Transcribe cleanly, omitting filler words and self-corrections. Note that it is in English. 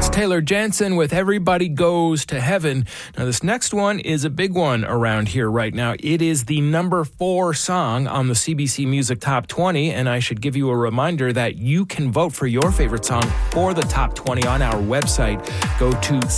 Taylor Jansen with Everybody Goes to Heaven. Now, this next one is a big one around here right now. It is the number 4 song on the CBC Music Top 20, and I should give you a reminder that you can vote for your favorite song for the Top 20 on our website. Go to